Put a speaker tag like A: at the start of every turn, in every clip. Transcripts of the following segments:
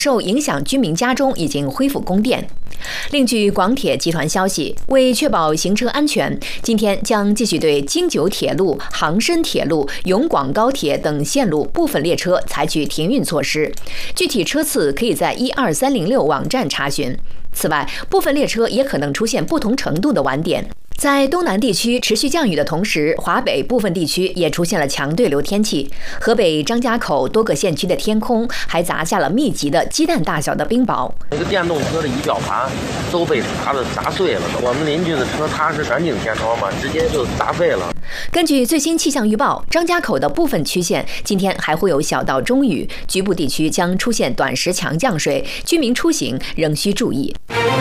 A: 受影响居民家中已经恢复供电。另据广铁集团消息，为确保行车安全，今天将继续对京九铁路、杭深铁路、永广高铁等线路部分列车采取停运措施。具体车次可以在12306网站查询。此外，部分列车也可能出现不同程度的晚点。在东南地区持续降雨的同时，华北部分地区也出现了强对流天气。河北张家口多个县区的天空还砸下了密集的鸡蛋大小的冰雹。
B: 那个电动车的仪表盘都被砸碎了。我们邻居的车它是全景天窗嘛，直接就砸废了。
A: 根据最新气象预报，张家口的部分区县今天还会有小到中雨，局部地区将出现短时强降水，居民出行仍需注意。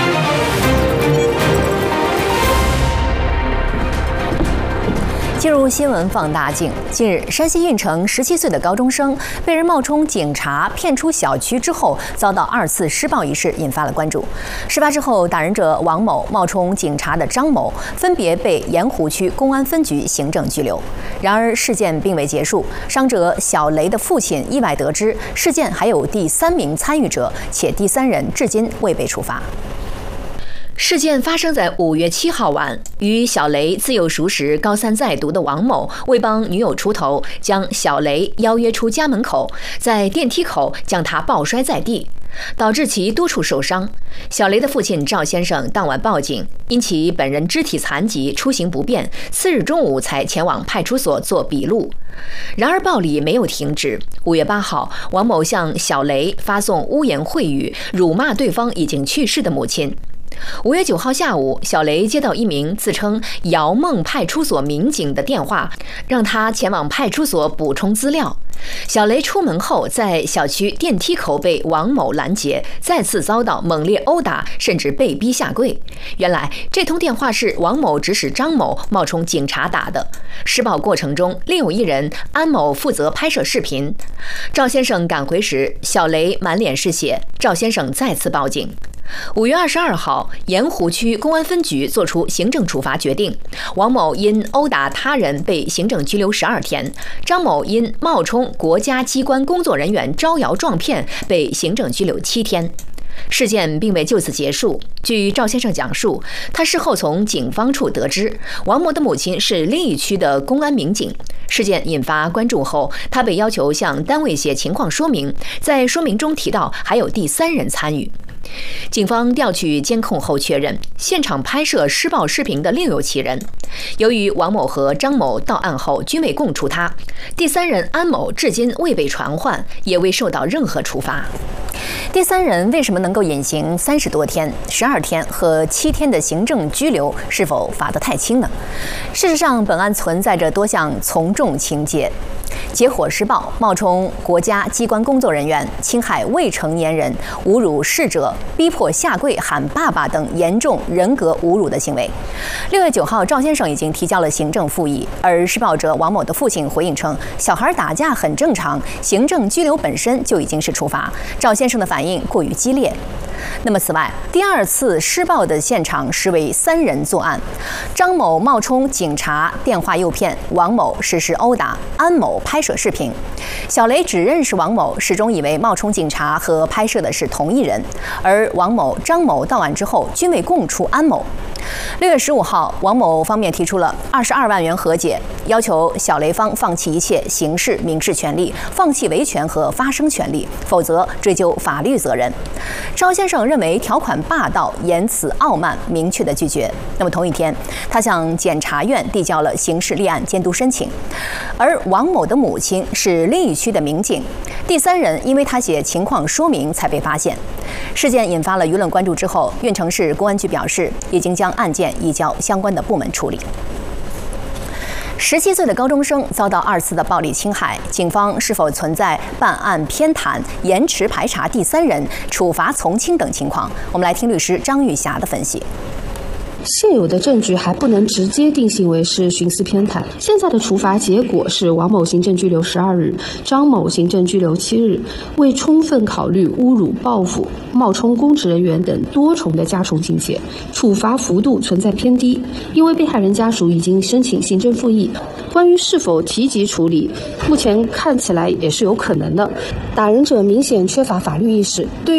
A: 进入新闻放大镜。近日，山西运城17岁的高中生被人冒充警察骗出小区之后，遭到2次施暴一事引发了关注。事发之后，打人者王某冒充警察的张某分别被盐湖区公安分局行政拘留。然而，事件并未结束，伤者小雷的父亲意外得知事件还有第3名参与者，且第3人至今未被处罚。事件发生在5月7号晚，与小雷自幼熟识、高3在读的王某为帮女友出头，将小雷邀约出家门口，在电梯口将他抱摔在地，导致其多处受伤。小雷的父亲赵先生当晚报警，因其本人肢体残疾，出行不便，次日中午才前往派出所做笔录。然而暴力没有停止。5月8号，王某向小雷发送污言秽语，辱骂对方已经去世的母亲。5月9号下午，小雷接到一名自称姚梦派出所民警的电话，让他前往派出所补充资料。小雷出门后，在小区电梯口被王某拦截，再次遭到猛烈殴打，甚至被逼下跪。原来，这通电话是王某指使张某冒充警察打的。施暴过程中，另有一人安某负责拍摄视频。赵先生赶回时，小雷满脸是血，赵先生再次报警。5月22号，盐湖区公安分局作出行政处罚决定，王某因殴打他人被行政拘留12天，张某因冒充国家机关工作人员招摇撞骗被行政拘留7天。事件并未就此结束。据赵先生讲述，他事后从警方处得知，王某的母亲是另一区的公安民警。事件引发关注后，他被要求向单位写情况说明，在说明中提到还有第3人参与。警方调取监控后确认，现场拍摄施暴视频的另有其人。由于王某和张某到案后均未供出他，第3人安某至今未被传唤，也未受到任何处罚。第3人为什么能够隐形30多天、12天和7天的行政拘留，是否罚得太轻呢？事实上，本案存在着多项从重情节。结伙施暴、冒充国家机关工作人员、侵害未成年人、侮辱逝者、逼迫下跪喊爸爸等严重人格侮辱的行为。6月9号，赵先生已经提交了行政复议，而施暴者王某的父亲回应称，小孩打架很正常，行政拘留本身就已经是处罚。赵先生的反应过于激烈。那么此外，第2次施暴的现场实为3人作案，张某冒充警察电话诱骗，王某实施殴打，安某拍摄视频。小雷只认识王某，始终以为冒充警察和拍摄的是同一人，而王某、张某到案之后均未供出安某。6月15号，王某方面提出了22万元和解，要求小雷方放弃一切刑事、民事权利，放弃维权和发声权利，否则追究法律责任。赵先生认为条款霸道、言辞傲慢，明确的拒绝。那么同一天，他向检察院递交了刑事立案监督申请。而王某的母亲是另一区的民警，第3人因为他写情况说明才被发现。事件引发了舆论关注之后，运城市公安局表示，已经将案件移交相关的部门处理。17岁的高中生遭到2次的暴力侵害，警方是否存在办案偏袒、延迟排查第3人、处罚从轻等情况？我们来听律师张玉霞的分析。
C: 现有的证据还不能直接定性为是徇私偏袒。现在的处罚结果是王某行政拘留12日，张某行政拘留7日，未充分考虑侮辱、报复、冒充公职人员等多重的加重情节，处罚幅度存在偏低。因为被害人家属已经申请行政复议，关于是否提及处理，目前看起来也是有可能的。打人者明显缺乏法律意识，对